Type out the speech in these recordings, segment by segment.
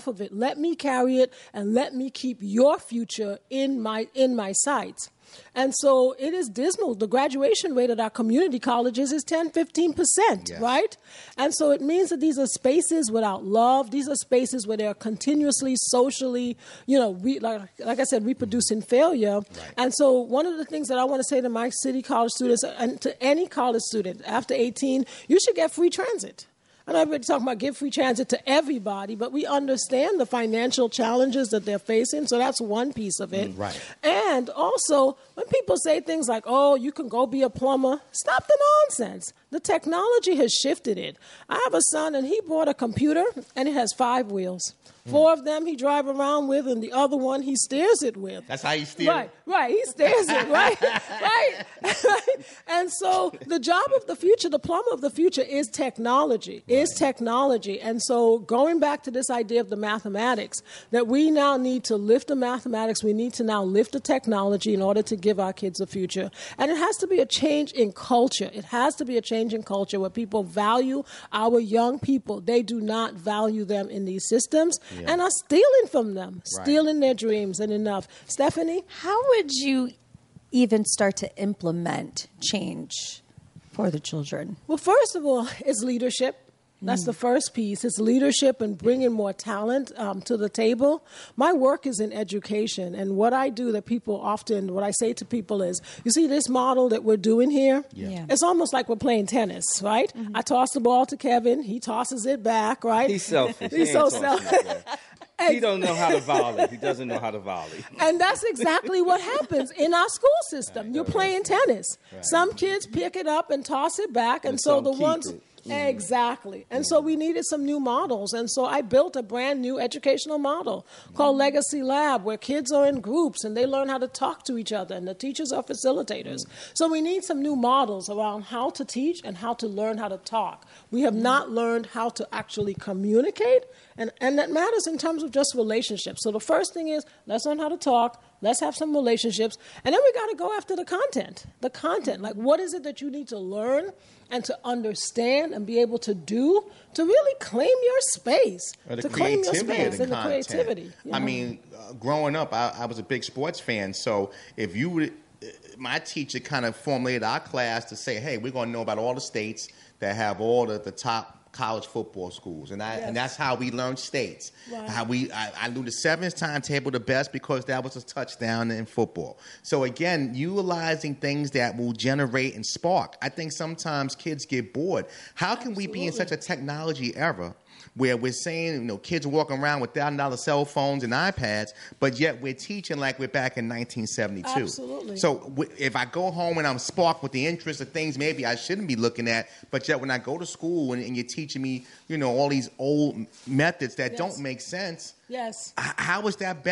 enough of it. Let me carry it and let me keep your future in my sights. And so it is dismal. The graduation rate at our community colleges is 10, 15%, right? And so it means that these are spaces without love. These are spaces where they're continuously, socially, like I said, reproducing failure. Right. And so one of the things that I want to say to my city college students and to any college student after 18, you should get free transit. I'm not really talking about give free transit to everybody, but we understand the financial challenges that they're facing, so that's one piece of it. Right. And also, when people say things like, oh, you can go be a plumber, stop the nonsense. The technology has shifted it. I have a son, and he bought a computer, and it has 5 wheels. 4 of them he drives around with, and the other one he steers it with. That's how you steer it? Right. He steers it, right? Right. And so the job of the future, the plumber of the future is technology, And so going back to this idea of the mathematics, that we now need to lift the mathematics, we need to now lift the technology in order to give our kids a future. And it has to be a change in culture. It has to be a change in culture where people value our young people. They do not value them in these systems. And are stealing from them, stealing their dreams and enough. Stephanie? How would you even start to implement change for the children? Well, first of all, it's leadership. That's the first piece. It's leadership and bringing more talent to the table. My work is in education, and what I do what I say to people is, you see this model that we're doing here? Yeah. It's almost like we're playing tennis, right? Mm-hmm. I toss the ball to Kevin. He tosses it back, right? He's selfish. He's so selfish. He don't know how to volley. He doesn't know how to volley. And that's exactly what happens in our school system. You're playing tennis. Right. Some kids pick it up and toss it back, and so the ones... Exactly. And so we needed some new models. And so I built a brand new educational model called Legacy Lab, where kids are in groups and they learn how to talk to each other, and the teachers are facilitators. So we need some new models around how to teach and how to learn how to talk. We have not learned how to actually communicate, and that matters in terms of just relationships. So the first thing is, let's learn how to talk. Let's have some relationships. And then we got to go after the content. The content. Like, what is it that you need to learn and to understand and be able to do to really claim your space? To claim your space and the creativity. Yeah. I mean, growing up, I was a big sports fan. So if you would, my teacher kind of formulated our class to say, hey, we're going to know about all the states that have all the top college football schools, and that's how we learned states. Right. How I knew the sevens timetable the best because that was a touchdown in football. So again, utilizing things that will generate and spark. I think sometimes kids get bored. How can we be in such a technology era where we're saying, kids are walking around with $1,000 cell phones and iPads, but yet we're teaching like we're back in 1972. Absolutely. So if I go home and I'm sparked with the interest of things maybe I shouldn't be looking at, but yet when I go to school and you're teaching me, all these old methods that don't make sense. Yes. How is that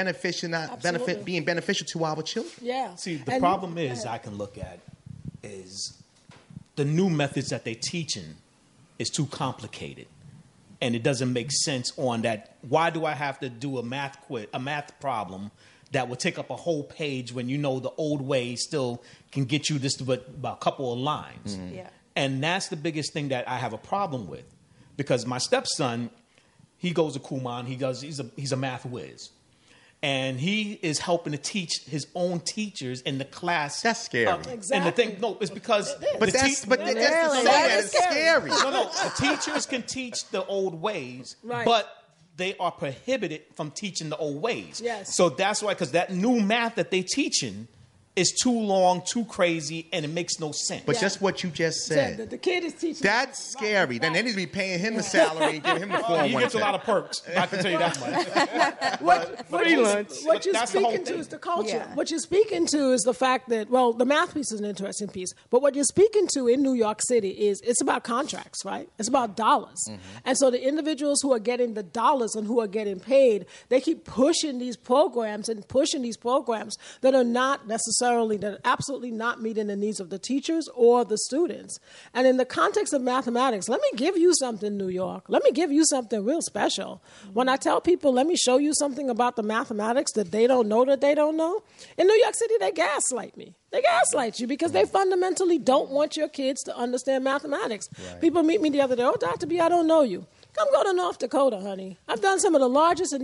being beneficial to our children? Yeah. See, the problem is I can look at is the new methods that they're teaching is too complicated. And it doesn't make sense on that. Why do I have to do a math problem that would take up a whole page when the old way still can get you just about a couple of lines? Mm-hmm. Yeah. And that's the biggest thing that I have a problem with, because my stepson, he goes to Kumon. He's a math whiz. And he is helping to teach his own teachers in the class. That's scary. Exactly. And the thing, it's because... That's scary. No. The teachers can teach the old ways, but they are prohibited from teaching the old ways. Yes. So that's why, because that new math that they're teaching is too long, too crazy, and it makes no sense. But just what you just said. The kid is teaching. That's scary. Then they need to be paying him a salary and giving him the 401k. He gets a lot of perks. I can tell you that much. Free lunch. What you're speaking to is the culture. Yeah. What you're speaking to is the fact that, the math piece is an interesting piece, but what you're speaking to in New York City is it's about contracts, right? It's about dollars. Mm-hmm. And so the individuals who are getting the dollars and who are getting paid, they keep pushing these programs that are not necessarily, that are absolutely not meeting the needs of the teachers or the students. And in the context of mathematics, let me give you something, New York. Let me give you something real special. When I tell people, let me show you something about the mathematics that they don't know, in New York City, they gaslight me. They gaslight you because they fundamentally don't want your kids to understand mathematics. Right. People meet me the other day, Dr. B, I don't know you. Come go to North Dakota, honey. I've done some of the largest